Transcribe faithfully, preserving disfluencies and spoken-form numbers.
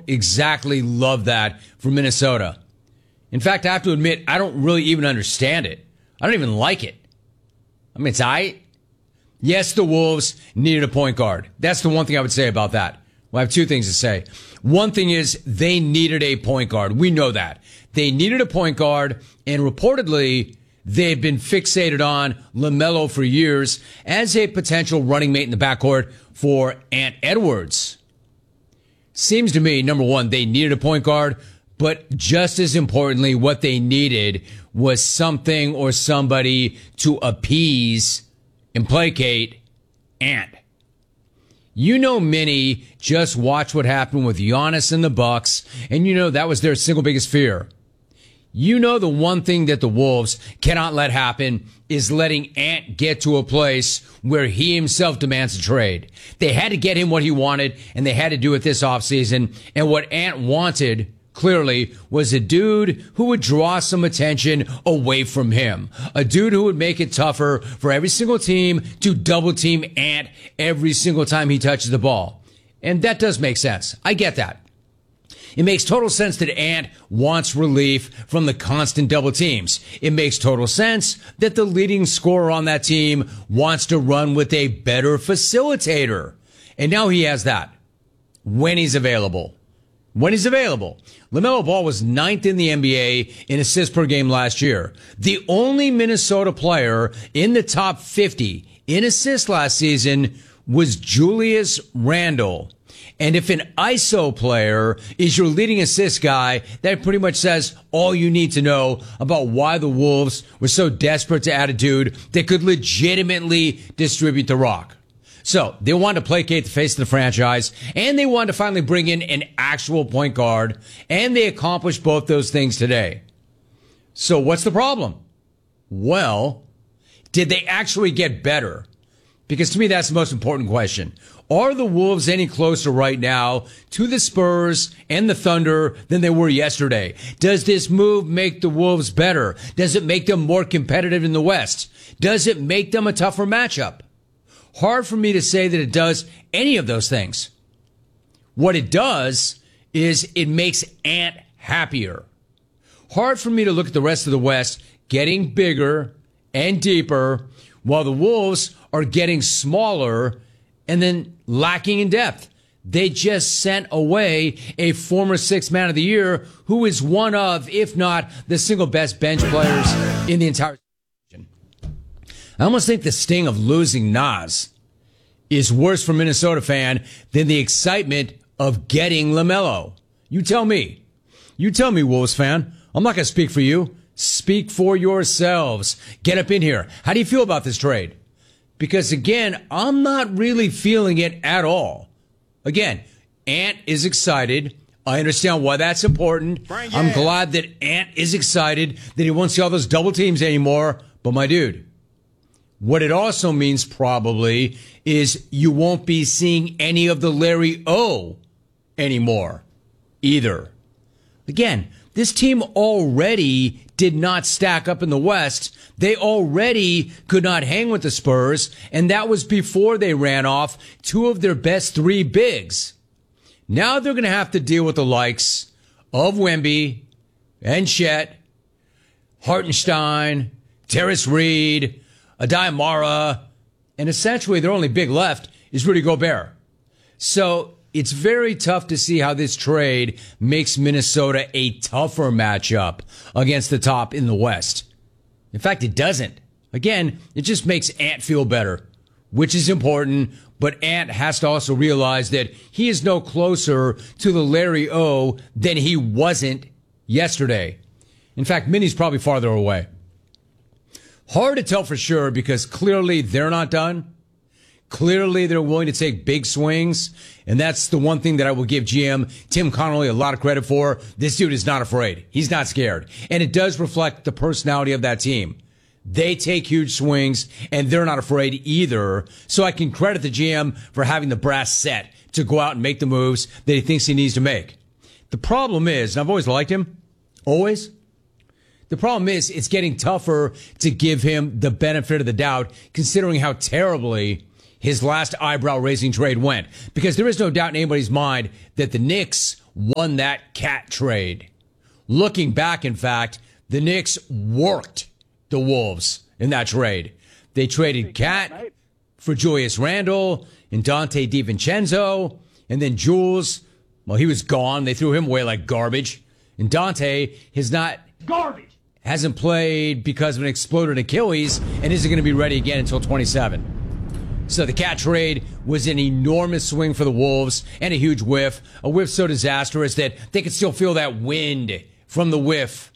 exactly love that for Minnesota. In fact, I have to admit, I don't really even understand it. I don't even like it. I mean, it's I. Yes, the Wolves needed a point guard. That's the one thing I would say about that. Well, I have two things to say. One thing is they needed a point guard. We know that. They needed a point guard, and reportedly, they've been fixated on LaMelo for years as a potential running mate in the backcourt for Ant Edwards. Seems to me, number one, they needed a point guard, but just as importantly, what they needed was something or somebody to appease and placate Ant. You know, many just watch what happened with Giannis and the Bucks, and you know that was their single biggest fear. You know the one thing that the Wolves cannot let happen is letting Ant get to a place where he himself demands a trade. They had to get him what he wanted, and they had to do it this offseason. And what Ant wanted, clearly, was a dude who would draw some attention away from him. A dude who would make it tougher for every single team to double-team Ant every single time he touches the ball. And that does make sense. I get that. It makes total sense that Ant wants relief from the constant double teams. It makes total sense that the leading scorer on that team wants to run with a better facilitator. And now he has that when he's available. When he's available. LaMelo Ball was ninth in the N B A in assists per game last year. The only Minnesota player in the top fifty in assists last season was Julius Randle. And if an I S O player is your leading assist guy, that pretty much says all you need to know about why the Wolves were so desperate to add a dude that could legitimately distribute the rock. So they wanted to placate the face of the franchise, and they wanted to finally bring in an actual point guard, and they accomplished both those things today. So what's the problem? Well, did they actually get better? Because to me, that's the most important question. Are the Wolves any closer right now to the Spurs and the Thunder than they were yesterday? Does this move make the Wolves better? Does it make them more competitive in the West? Does it make them a tougher matchup? Hard for me to say that it does any of those things. What it does is it makes Ant happier. Hard for me to look at the rest of the West getting bigger and deeper while the Wolves are getting smaller and then lacking in depth. They just sent away a former sixth man of the year who is one of, if not the single best bench players in the entire season. I almost think the sting of losing Nas is worse for a Minnesota fan than the excitement of getting LaMelo. You tell me. You tell me, Wolves fan. I'm not going to speak for you. Speak for yourselves. Get up in here. How do you feel about this trade? Because, again, I'm not really feeling it at all. Again, Ant is excited. I understand why that's important. I'm glad that Ant is excited that he won't see all those double teams anymore. But, my dude, what it also means probably is you won't be seeing any of the Larry O anymore either. Again, this team already did not stack up in the West. They already could not hang with the Spurs, and that was before they ran off two of their best three bigs. Now they're going to have to deal with the likes of Wemby and Chet, Hartenstein, Terrence Reed, Adai-Mara, and essentially their only big left is Rudy Gobert. So it's very tough to see how this trade makes Minnesota a tougher matchup against the top in the West. In fact, it doesn't. Again, it just makes Ant feel better, which is important, but Ant has to also realize that he is no closer to the Larry O than he wasn't yesterday. In fact, Minnie's probably farther away. Hard to tell for sure because clearly they're not done. Clearly, they're willing to take big swings, and that's the one thing that I will give G M Tim Connolly a lot of credit for. This dude is not afraid. He's not scared, and it does reflect the personality of that team. They take huge swings, and they're not afraid either, so I can credit the G M for having the brass set to go out and make the moves that he thinks he needs to make. The problem is, and I've always liked him, always, the problem is it's getting tougher to give him the benefit of the doubt, considering how terribly his last eyebrow-raising trade went. Because there is no doubt in anybody's mind that the Knicks won that Cat trade. Looking back, in fact, the Knicks worked the Wolves in that trade. They traded Cat for Julius Randle and Dante DiVincenzo, and then Jules, well, he was gone. They threw him away like garbage. And Dante has not garbage. Hasn't played because of an exploded Achilles and isn't going to be ready again until twenty-seven. So the Cat trade was an enormous swing for the Wolves and a huge whiff. A whiff so disastrous that they could still feel that wind from the whiff